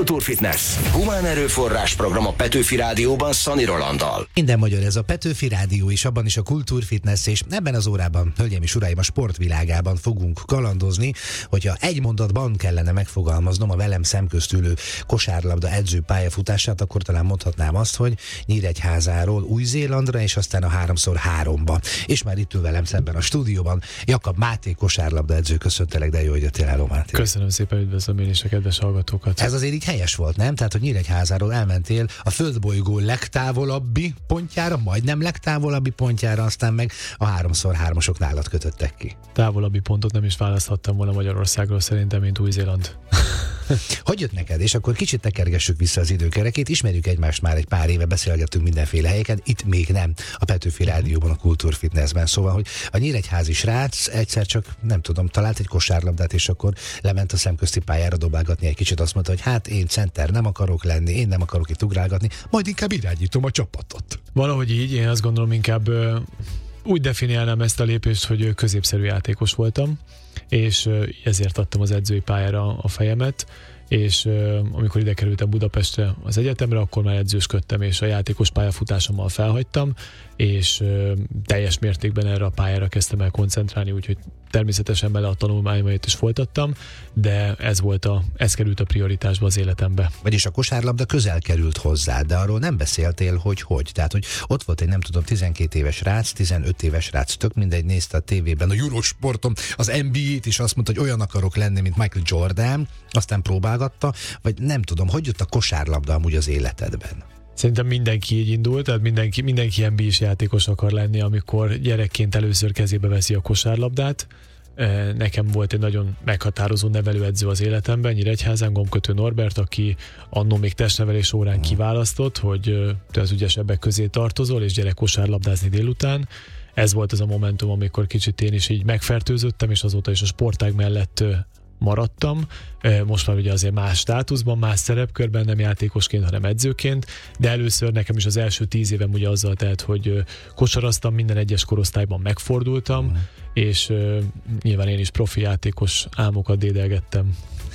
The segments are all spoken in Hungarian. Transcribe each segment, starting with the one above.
Kultúrfitness. Humán erőforrás program a Petőfi Rádióban Szani Rolanddal. Minden magyar, ez a Petőfi Rádió, és abban is a Kultúrfitness, és ebben az órában, hölgyeim és uraim, a sportvilágában fogunk kalandozni. Hogyha egy mondatban kellene megfogalmaznom a velem szemközt ülő kosárlabda edző pályafutását, akkor talán mondhatnám azt, hogy Nyíregyházáról Új-Zélandra, és aztán a 3x3-ba. És már itt ül velem szemben a stúdióban Jakab Máté kosárlabda edző. Köszöntelek, de jó, hogy jöttél el, Máté. Köszönöm szépen, üdvözlöm én is a kedves hallgatókat. Ez azért így helyes volt, nem? Tehát, hogy Nyíregyházáról elmentél a földbolygó legtávolabbi pontjára, majdnem legtávolabbi pontjára, aztán meg a 3x3-osok nálad kötöttek ki. Távolabbi pontot nem is választhattam volna Magyarországról szerintem, mint Új-Zéland. Hogy jött neked? És akkor kicsit tekergessük vissza az időkerekét, ismerjük egymást már egy pár éve, beszélgettünk mindenféle helyeken, itt még nem, a Petőfi Rádióban, a Kultúrfitnessben, szóval, hogy a nyíregyházi srác egyszer csak, nem tudom, talált egy kosárlabdát, és akkor lement a szemközti pályára dobálgatni egy kicsit, azt mondta, hogy hát én center nem akarok lenni, én nem akarok itt ugrálgatni, majd inkább irányítom a csapatot. Valahogy így, én azt gondolom, inkább úgy definiálnám ezt a lépést, hogy középszerű játékos voltam, és ezért adtam az edzői pályára a fejemet, és amikor ide kerültem Budapestre az egyetemre, akkor már edzősködtem, és a játékos pályafutásommal felhagytam, és teljes mértékben erre a pályára kezdtem el koncentrálni, úgyhogy természetesen bele a tanulmányaimat is folytattam, de ez került a prioritásba az életembe. Vagyis a kosárlabda közel került hozzá, de arról nem beszéltél, hogy. Tehát, hogy ott volt egy, nem tudom, 12 éves rác, 15 éves rác, tök mindegy, nézte a tévében a Eurosporton az NBA-t, és azt mondta, hogy olyan akarok lenni, mint Michael Jordan, aztán próbálgatta, vagy nem tudom, hogy jött a kosárlabda amúgy az életedben? Szerintem mindenki így indult, tehát mindenki NBA-s játékos akar lenni, amikor gyerekként először kezébe veszi a kosárlabdát. Nekem volt egy nagyon meghatározó nevelőedző az életemben, Nyíregyházán, Gombkötő Norbert, aki annó még testnevelés órán kiválasztott, hogy te az ügyesebbek közé tartozol, és gyere kosárlabdázni délután. Ez volt az a momentum, amikor kicsit én is így megfertőzöttem, és azóta is a sportág mellett maradtam. Most már ugye azért más státuszban, más szerepkörben, nem játékosként, hanem edzőként, de először nekem is az első 10 évem ugye azzal telt, hogy kosaraztam, minden egyes korosztályban megfordultam, és nyilván én is profi játékos álmokat dédelgettem.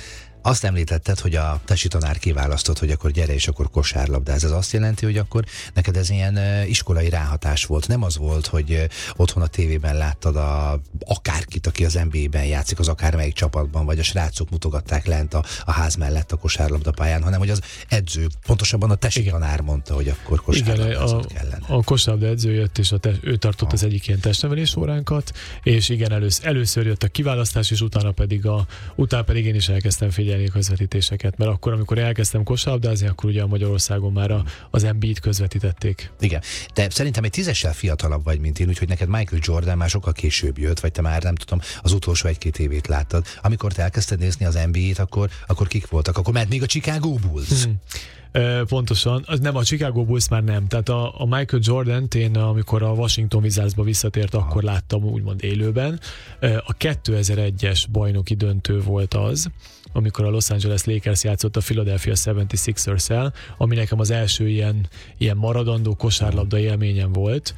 Azt említetted, hogy a tesi tanár kiválasztott, hogy akkor gyere és akkor kosárlabdáz. Ez azt jelenti, hogy akkor neked ez ilyen iskolai ráhatás volt. Nem az volt, hogy otthon a tévében láttad akárkit, aki az NBA-ben játszik, az akármelyik csapatban, vagy a srácok mutogatták lent a ház mellett a kosárlabdapályán, hanem hogy az edző, pontosabban a tesi tanár mondta, hogy akkor kosárlabdázott kellene. A kosárlabda edző jött, és ő tartott az egyik ilyen testnevelés óránkat, és igen, először jött a kiválasztás, és utána pedig én is elkezdtem figyelni a közvetítéseket, mert akkor, amikor elkezdtem kosárlabdázni, akkor ugye a Magyarországon már az NBA-t közvetítették. Igen. Te szerintem egy 10-essel fiatalabb vagy, mint én, úgyhogy neked Michael Jordan már sokkal később jött, vagy te már nem tudom, az utolsó 1-2 évét láttad. Amikor te elkezdted nézni az NBA-t, akkor kik voltak? Akkor ment még a Chicago Bulls? Pontosan, az nem, a Chicago Bulls már nem. Tehát a Michael Jordant én, amikor a Washington Wizardsba visszatért, akkor láttam úgymond élőben. A 2001-es bajnoki döntő volt az, amikor a Los Angeles Lakers játszott a Philadelphia 76ers-el, ami nekem az első ilyen maradandó kosárlabda élményem volt,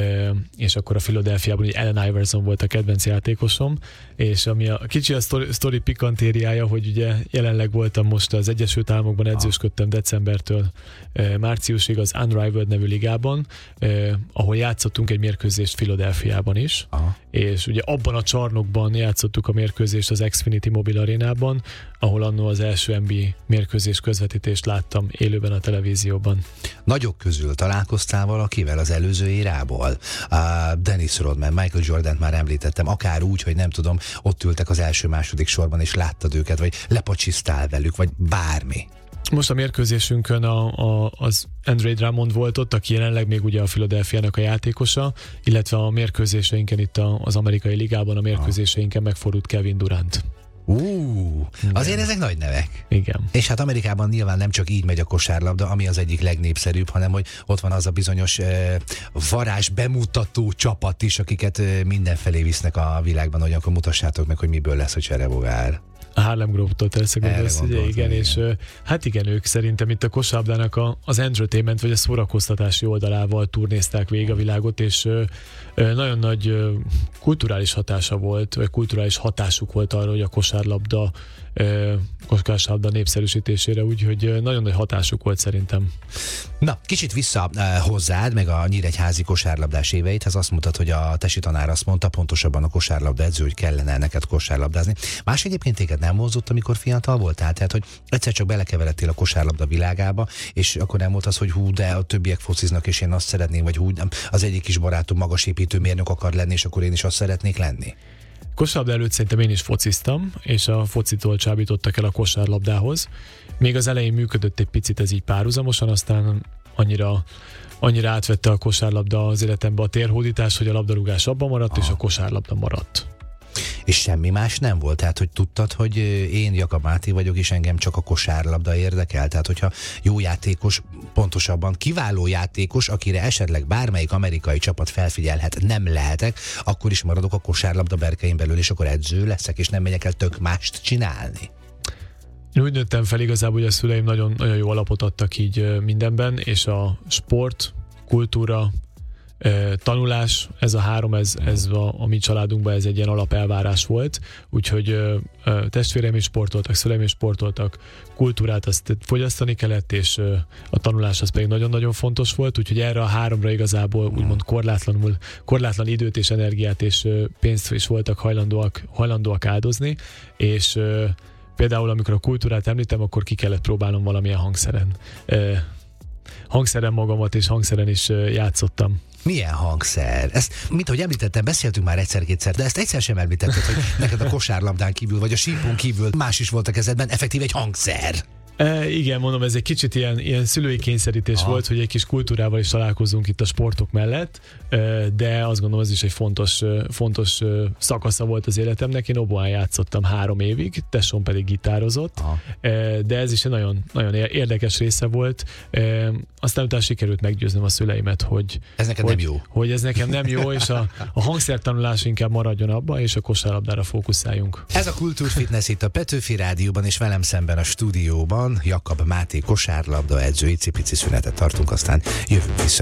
és akkor a Philadelphiában ugye Allen Iverson volt a kedvenc játékosom, és ami a kicsi a sztori pikantériája, hogy ugye jelenleg voltam most az Egyesült Államokban, edzősködtem decembertől márciusig az Unrivaled nevű ligában, ahol játszottunk egy mérkőzést Philadelphiában is, és ugye abban a csarnokban játszottuk a mérkőzést az Xfinity Mobile Arénában, ahol annó az első NBA mérkőzés közvetítést láttam élőben a televízióban. Nagyok közül találkoztál valakivel az előző érából? Dennis Rodman, Michael Jordant már említettem, akár úgy, hogy nem tudom, ott ültek az első-második sorban, és láttad őket, vagy lepacsisztál velük, vagy bármi. Most a mérkőzésünkön az Andre Drummond volt ott, aki jelenleg még ugye a Philadelphia-nak a játékosa, illetve a mérkőzéseinken itt az amerikai ligában a mérkőzéseinken megfordult Kevin Durant. Azért ezek nagy nevek. Igen. És hát Amerikában nyilván nem csak így megy a kosárlabda, ami az egyik legnépszerűbb, hanem hogy ott van az a bizonyos varázs bemutató csapat is, akiket mindenfelé visznek a világban, hogy akkor mutassátok meg, hogy miből lesz a cserebogár. A Harlem Globe-tól terszegondolsz, ugye, igen, és hát igen, ők szerintem itt a kosárlabdának az entertainment vagy a szórakoztatási oldalával turnézták végig a világot, és nagyon nagy kulturális hatása volt, vagy kulturális hatásuk volt arra, hogy a kosárlabda népszerűsítésére, úgyhogy nagyon nagy hatásuk volt szerintem. Na, kicsit vissza hozzád, meg a nyíregyházi kosárlabdás éveidhez. Azt mondtad, hogy a tesi tanár azt mondta, pontosabban a kosárlabda edző, hogy kellene neked kosárlabdázni. Más egyébként téged nem vonzott, amikor fiatal voltál? Tehát, hogy egyszer csak belekeveredtél a kosárlabda világába, és akkor nem volt az, hogy hú, de a többiek fociznak, és én azt szeretném, vagy hú, az egyik kis barátom magasépítőmérnök akar lenni, és akkor én is azt szeretnék lenni. Kosárlabda előtt szerintem én is fociztam, és a focitól csábítottak el a kosárlabdához. Még az elején működött egy picit ez így párhuzamosan, aztán annyira átvette a kosárlabda az életembe a térhódítás, hogy a labdarúgás abban maradt, és a kosárlabda maradt. És semmi más nem volt? Tehát, hogy tudtad, hogy én Jakab Máté vagyok, és engem csak a kosárlabda érdekel? Tehát, hogyha jó játékos, pontosabban kiváló játékos, akire esetleg bármelyik amerikai csapat felfigyelhet, nem lehetek, akkor is maradok a kosárlabda berkein belül, és akkor edző leszek, és nem megyek el tök mást csinálni. Én úgy nőttem fel igazából, hogy a szüleim nagyon, nagyon jó alapot adtak így mindenben, és a sport, kultúra, tanulás, ez a három, ez a mi családunkban ez egy ilyen alapelvárás volt, úgyhogy testvéreim is sportoltak, szüleim is sportoltak, kultúrát azt fogyasztani kellett, és a tanulás az pedig nagyon-nagyon fontos volt, úgyhogy erre a háromra igazából úgymond korlátlan időt és energiát és pénzt is voltak hajlandóak áldozni, és például amikor a kultúrát említem, akkor ki kellett próbálnom valamilyen hangszeren magamat, és hangszeren is játszottam. Milyen hangszer? Ezt, mint ahogy említettem, beszéltünk már egyszer-kétszer, de ezt egyszer sem említetted, hogy neked a kosárlabdán kívül, vagy a sípon kívül más is volt a kezedben, effektív egy hangszer. Igen, mondom, ez egy kicsit ilyen szülői kényszerítés volt, hogy egy kis kultúrával is találkozzunk itt a sportok mellett, de azt gondolom, ez is egy fontos szakasza volt az életemnek. Én oboán játszottam 3 évig, tesóm pedig gitározott, de ez is egy nagyon, nagyon érdekes része volt. Aztán utána sikerült meggyőznöm a szüleimet, hogy ez neked nem jó. Hogy ez nekem nem jó, és a hangszertanulás inkább maradjon abba, és a kosárlabdára fókuszáljunk. Ez a Kultúrfitness itt a Petőfi Rádióban, és velem szemben a stúdióban Jakab Máté kosárlabda edző. Icipici szünetet tartunk, aztán jövünk vissza.